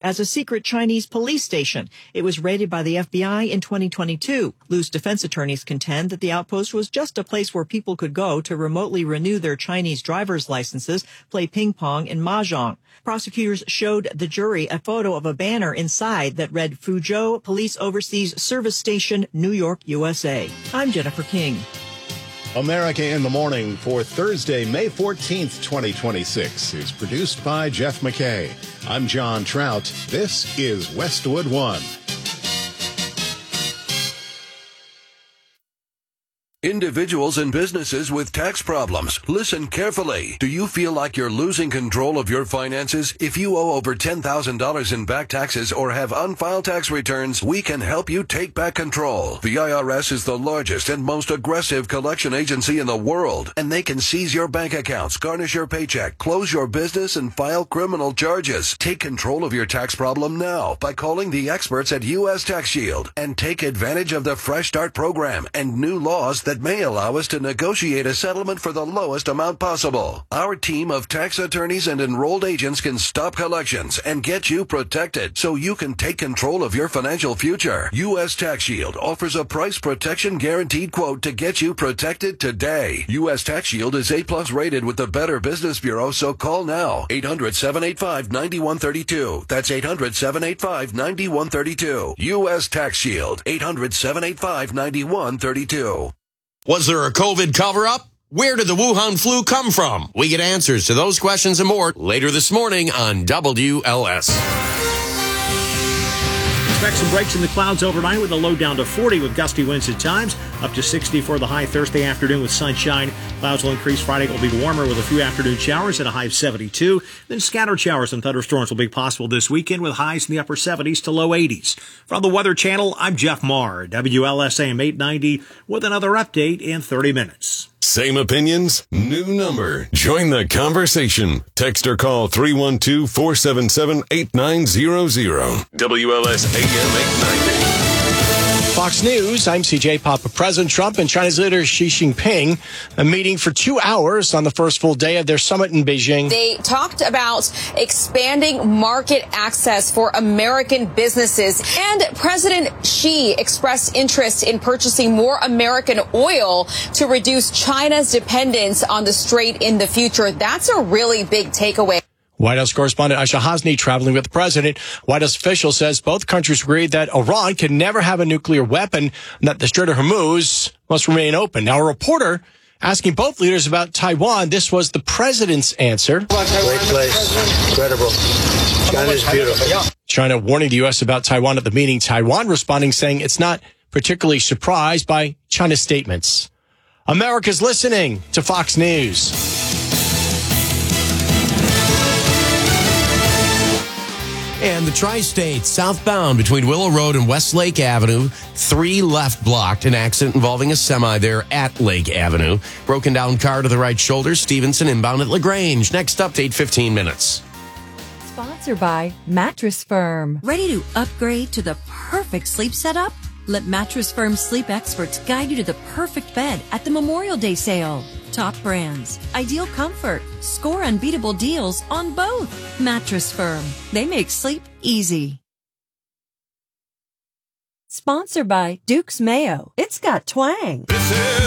as a secret Chinese police station. It was raided by the FBI in 2022. Loose defense attorneys contend that the outpost was just a place where people could go to remotely renew their Chinese driver's licenses, play ping pong, and mahjong. Prosecutors showed the jury a photo of a banner inside that read Fuzhou Police Overseas Service Station, New York, USA. I'm Jennifer King. America in the Morning for Thursday, May 14th, 2026 is produced by Jeff McKay. I'm John Trout. This is Westwood One. Individuals and businesses with tax problems, listen carefully. Do you feel like you're losing control of your finances? If you owe over $10,000 in back taxes or have unfiled tax returns, we can help you take back control. The IRS is the largest and most aggressive collection agency in the world, and they can seize your bank accounts, garnish your paycheck, close your business, and file criminal charges. Take control of your tax problem now by calling the experts at U.S. Tax Shield and take advantage of the Fresh Start program and new laws that may allow us to negotiate a settlement for the lowest amount possible. Our team of tax attorneys and enrolled agents can stop collections and get you protected so you can take control of your financial future. U.S. Tax Shield offers a price protection guaranteed quote to get you protected today. U.S. Tax Shield is A+ rated with the Better Business Bureau, so call now. 800-785-9132. That's 800-785-9132. U.S. Tax Shield. 800-785-9132. Was there a COVID cover-up? Where did the Wuhan flu come from? We get answers to those questions and more later this morning on WLS. Expect some breaks in the clouds overnight with a low down to 40 with gusty winds at times. Up to 60 for the high Thursday afternoon with sunshine. Clouds will increase Friday. It will be warmer with a few afternoon showers at a high of 72. Then scattered showers and thunderstorms will be possible this weekend with highs in the upper 70s to low 80s. From the Weather Channel, I'm Jeff Marr, WLS AM 890 with another update in 30 minutes. Same opinions, new number. Join the conversation. Text or call 312-477-8900. WLS AM 890. Fox News, I'm CJ Papa. President Trump and China's leader Xi Jinping a meeting for 2 hours on the first full day of their summit in Beijing. They talked about expanding market access for American businesses. And President Xi expressed interest in purchasing more American oil to reduce China's dependence on the strait in the future. That's a really big takeaway. White House correspondent Aisha Hasni traveling with the president. White House official says both countries agree that Iran can never have a nuclear weapon and that the Strait of Hormuz must remain open. Now, a reporter asking both leaders about Taiwan. This was the president's answer. Great place. Incredible. China's beautiful. China warning the U.S. about Taiwan at the meeting. Taiwan responding, saying it's not particularly surprised by China's statements. America's listening to Fox News. And the Tri-State southbound between Willow Road and West Lake Avenue, 3 left blocked. An accident involving a semi there at Lake Avenue. Broken down car to the right shoulder. Stevenson inbound at LaGrange. Next update, 15 minutes. Sponsored by Mattress Firm. Ready to upgrade to the perfect sleep setup? Let Mattress Firm's sleep experts guide you to the perfect bed at the Memorial Day sale. Top brands, ideal comfort, score unbeatable deals on both. Mattress Firm. They make sleep easy. Sponsored by Duke's Mayo. It's got twang. This is